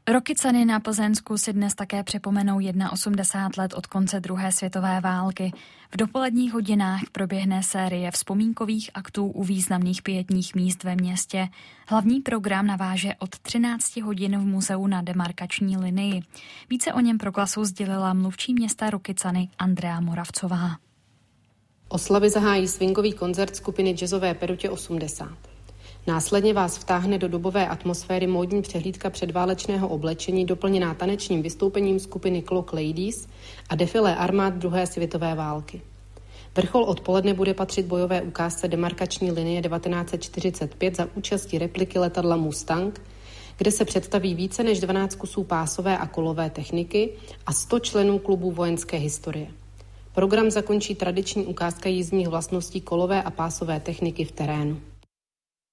Rokycany na Plzeňsku si dnes také připomenou 81 let od konce druhé světové války. V dopoledních hodinách proběhne série vzpomínkových aktů u významných pietních míst ve městě. Hlavní program naváže od 13 hodin v muzeu na demarkační linii. Více o něm pro Klasu sdělila mluvčí města Rokycany Andrea Moravcová. Oslavy zahájí swingový koncert skupiny jazzové Perutě 80. Následně vás vtáhne do dobové atmosféry módní přehlídka předválečného oblečení doplněná tanečním vystoupením skupiny Clock Ladies a defilé armád druhé světové války. Vrchol odpoledne bude patřit bojové ukázce demarkační linie 1945 za účasti repliky letadla Mustang, kde se představí více než 12 kusů pásové a kolové techniky a 100 členů klubu vojenské historie. Program zakončí tradiční ukázka jízdních vlastností kolové a pásové techniky v terénu.